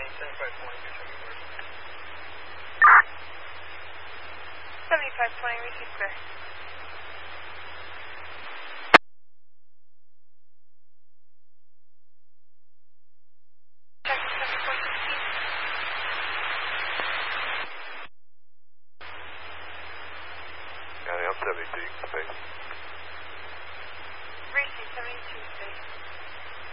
7520, receive clear. Check 7416. County, I'm 72, space. Receive 72, space.